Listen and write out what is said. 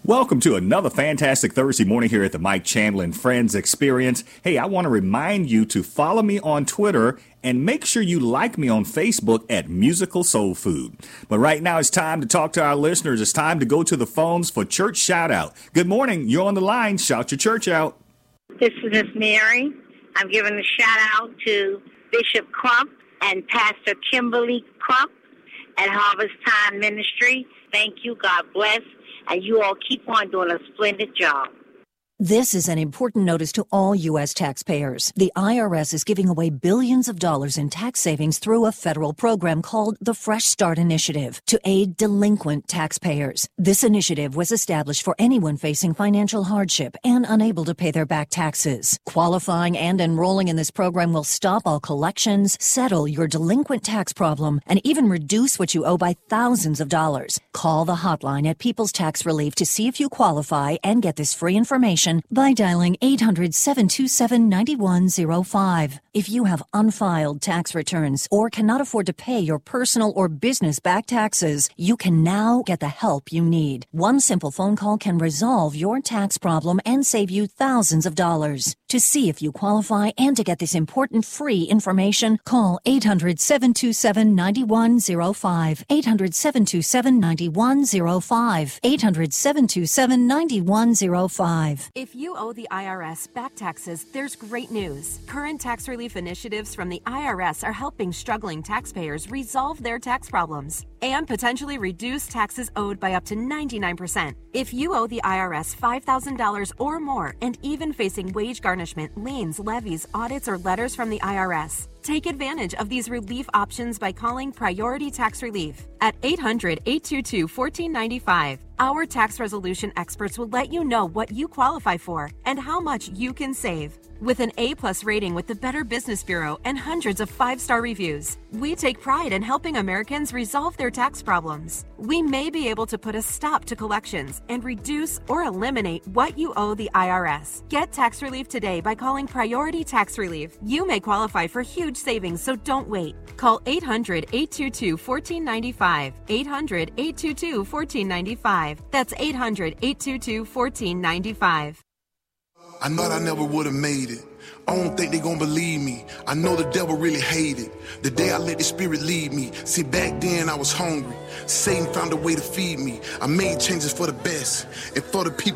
Welcome to another fantastic Thursday morning here at the Mike Chandler and Friends Experience. Hey, I want to remind you to follow me on Twitter and make sure you like me on Facebook at Musical Soul Food. But right now it's time to talk to our listeners. It's time to go to the phones for church shout out. Good morning. You're on the line. Shout your church out. This is Miss Mary. I'm giving a shout out to Bishop Crump and Pastor Kimberly Crump at Harvest Time Ministry. Thank you. God bless. And you all keep on doing a splendid job. This is an important notice to all U.S. taxpayers. The IRS is giving away billions of dollars in tax savings through a federal program called the Fresh Start Initiative to aid delinquent taxpayers. This initiative was established for anyone facing financial hardship and unable to pay their back taxes. Qualifying and enrolling in this program will stop all collections, settle your delinquent tax problem, and even reduce what you owe by thousands of dollars. Call the hotline at People's Tax Relief to see if you qualify and get this free information by dialing 800-727-9105. If you have unfiled tax returns or cannot afford to pay your personal or business back taxes, you can now get the help you need. One simple phone call can resolve your tax problem and save you thousands of dollars. To see if you qualify and to get this important free information, call 800-727-9105. 800-727-9105. 800-727-9105. If you owe the IRS back taxes, there's great news. Current tax relief initiatives from the IRS are helping struggling taxpayers resolve their tax problems and potentially reduce taxes owed by up to 99%. If you owe the IRS $5,000 or more and even facing wage garnishment, liens, levies, audits, or letters from the IRS, take advantage of these relief options by calling Priority Tax Relief at 800-822-1495. Our tax resolution experts will let you know what you qualify for and how much you can save. With an A+ rating with the Better Business Bureau and hundreds of 5-star reviews, we take pride in helping Americans resolve their tax problems. We may be able to put a stop to collections and reduce or eliminate what you owe the IRS. Get tax relief today by calling Priority Tax Relief. You may qualify for huge savings, so don't wait. Call 800-822-1495. 800-822-1495. That's 800-822-1495. I thought I never would have made it. I don't think they gon' believe me. I know the devil really hated the day I let the spirit lead me. See, back then I was hungry. Satan found a way to feed me. I made changes for the best and for the people